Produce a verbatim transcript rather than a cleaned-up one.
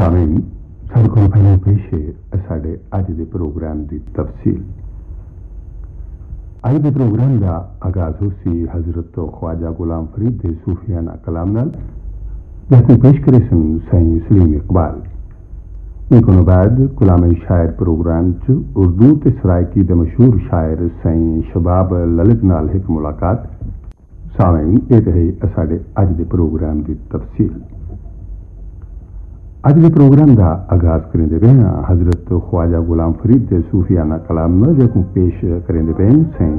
सामीन सड़कों पर पेश है साढ़े अज के प्रोग्राम की तफसील। अज के प्रोग्राम का आगाज हो सी हजरत ख्वाजा गुलाम फरीद के सूफियाना कलाम नाल, जिसमें पेश करे सन साईं सलीम इकबाल। इनको बाद गुलाम शायर प्रोग्राम च उर्दू ते सरायकी दे मशहूर शायर साईं शबाब ललित नाल एक मुलाकात। सामीन ये है साढ़े अज के प्रोग्राम की तफसील। अज के प्रोग्राम का आगाज करेंदे पे हजरत ख्वाजा गुलाम फरीद के सूफियाना कलाम न, जो पेश करेंदे पे साईं